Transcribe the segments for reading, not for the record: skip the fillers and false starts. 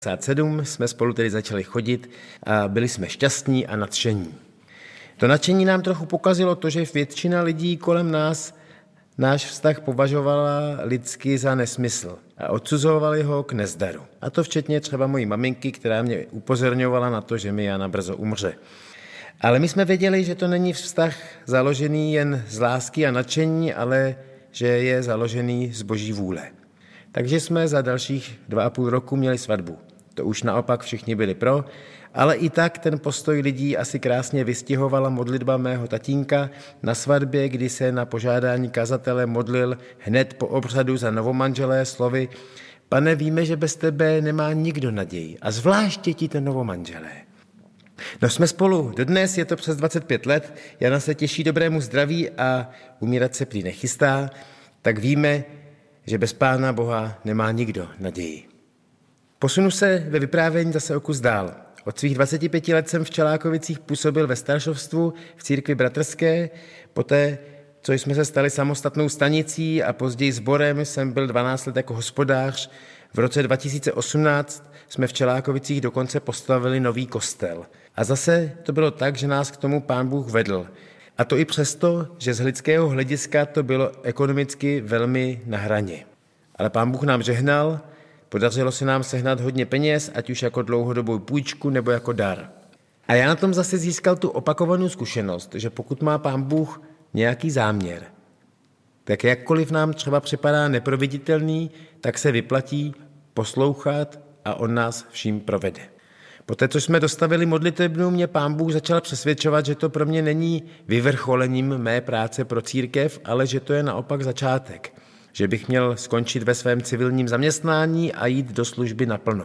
1997 jsme spolu tedy začali chodit a byli jsme šťastní a nadšení. To nadšení nám trochu pokazilo to, že většina lidí kolem nás náš vztah považovala lidsky za nesmysl a odsuzovali ho k nezdaru. A to včetně třeba mojí maminky, která mě upozorňovala na to, že mi Jana brzo umře. Ale my jsme věděli, že to není vztah založený jen z lásky a nadšení, ale že je založený z boží vůle. Takže jsme za dalších 2,5 roku měli svatbu. To už naopak všichni byli pro, ale i tak ten postoj lidí asi krásně vystihovala modlitba mého tatínka na svatbě, kdy se na požádání kazatele modlil hned po obřadu za novomanželé slovy: Pane, víme, že bez tebe nemá nikdo naději a zvláště ti to novomanželé. No jsme spolu dodnes, je to přes 25 let, Jana se těší dobrému zdraví a umírat se prý nechystá, tak víme, že bez Pána Boha nemá nikdo naději. Posunu se ve vyprávění zase o kus dál. Od svých 25 let jsem v Čelákovicích působil ve staršovstvu v církvi bratrské. Poté, co jsme se stali samostatnou stanicí a později sborem, jsem byl 12 let jako hospodář. V roce 2018 jsme v Čelákovicích dokonce postavili nový kostel. A zase to bylo tak, že nás k tomu Pán Bůh vedl. A to i přesto, že z lidského hlediska to bylo ekonomicky velmi na hraně. Ale Pán Bůh nám žehnal, podařilo se nám sehnat hodně peněz, ať už jako dlouhodobou půjčku nebo jako dar. A já na tom zase získal tu opakovanou zkušenost, že pokud má Pán Bůh nějaký záměr, tak jakkoliv nám třeba připadá neproveditelný, tak se vyplatí poslouchat a on nás vším provede. Poté, co jsme dostavili modlitebnu, mě Pán Bůh začal přesvědčovat, že to pro mě není vyvrcholením mé práce pro církev, ale že to je naopak začátek. Že bych měl skončit ve svém civilním zaměstnání a jít do služby naplno.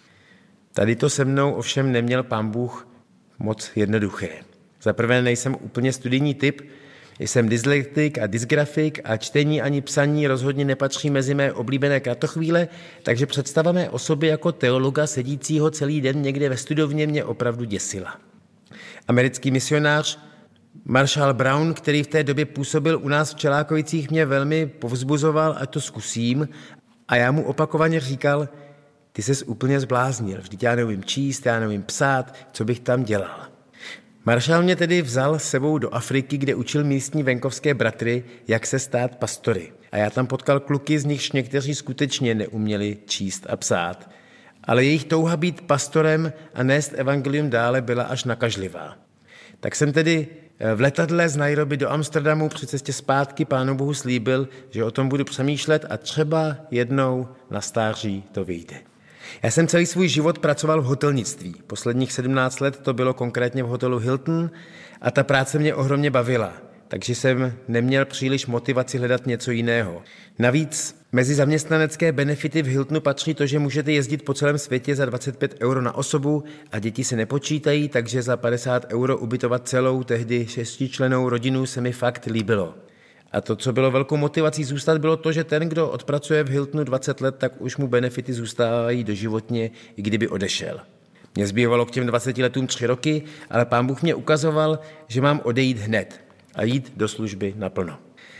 Tady to se mnou ovšem neměl Pán Bůh moc jednoduché. Za prvé nejsem úplně studijní typ, jsem dyslektik a dysgrafik a čtení ani psaní rozhodně nepatří mezi mé oblíbené kratochvíle, takže představa mé osoby jako teologa sedícího celý den někde ve studovně mě opravdu děsila. Americký misionář Marshall Brown, který v té době působil u nás v Čelákovicích, mě velmi povzbuzoval, ať to zkusím, a já mu opakovaně říkal: ty ses úplně zbláznil, vždyť já neumím číst, já neumím psát, co bych tam dělal. Marshall mě tedy vzal s sebou do Afriky, kde učil místní venkovské bratry, jak se stát pastory. A já tam potkal kluky, z nichž někteří skutečně neuměli číst a psát. Ale jejich touha být pastorem a nést evangelium dále byla až nakažlivá. Tak jsem tedy v letadle z Nairobi do Amsterdamu při cestě zpátky Pánu Bohu slíbil, že o tom budu přemýšlet a třeba jednou na stáří to vyjde. Já jsem celý svůj život pracoval v hotelnictví. Posledních 17 let to bylo konkrétně v hotelu Hilton a ta práce mě ohromně bavila, takže jsem neměl příliš motivaci hledat něco jiného. Navíc mezi zaměstnanecké benefity v Hiltonu patří to, že můžete jezdit po celém světě za 25 € na osobu a děti se nepočítají, takže za 50 € ubytovat celou tehdy 6člennou rodinu se mi fakt líbilo. A to, co bylo velkou motivací zůstat, bylo to, že ten, kdo odpracuje v Hiltonu 20 let, tak už mu benefity zůstávají doživotně, i kdyby odešel. Mně zbývalo k těm 20 letům 3 roky, ale Pán Bůh mě ukazoval, že mám odejít hned a jít do služby naplno.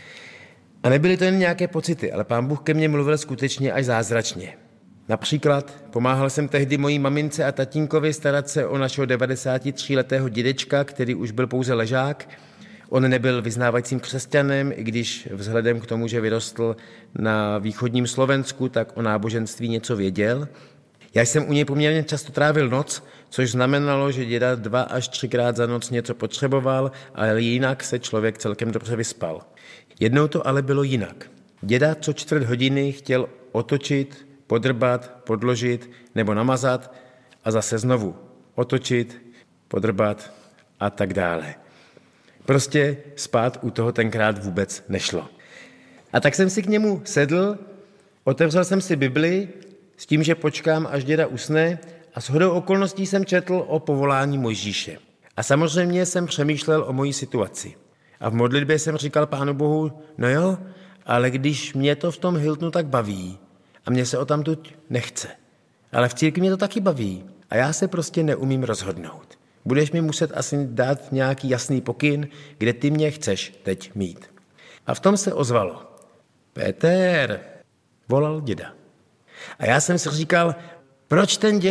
A nebyly to jen nějaké pocity, ale Pán Bůh ke mně mluvil skutečně až zázračně. Například pomáhal jsem tehdy mojí mamince a tatínkovi starat se o našeho 93letého dědečka, který už byl pouze ležák. On nebyl vyznávajícím křesťanem, i když vzhledem k tomu, že vyrostl na východním Slovensku, tak o náboženství něco věděl. Já jsem u něj poměrně často trávil noc, což znamenalo, že děda 2 až 3krát za noc něco potřeboval, ale jinak se člověk celkem dobře vyspal. Jednou to ale bylo jinak. Děda co 1/4 hodiny chtěl otočit, podrbat, podložit nebo namazat a zase znovu otočit, podrbat a tak dále. Prostě spát u toho tenkrát vůbec nešlo. A tak jsem si k němu sedl, otevřel jsem si Bibli s tím, že počkám, až děda usne, a shodou okolností jsem četl o povolání Mojžíše. A samozřejmě jsem přemýšlel o mojí situaci. A v modlitbě jsem říkal Pánu Bohu: no jo, ale když mě to v tom Hiltonu tak baví a mě se odtamtud nechce, ale v církvi mě to taky baví a já se prostě neumím rozhodnout. Budeš mi muset asi dát nějaký jasný pokyn, kde ty mě chceš teď mít. A v tom se ozvalo: Peter, volal děda. A já jsem si říkal, Proč ten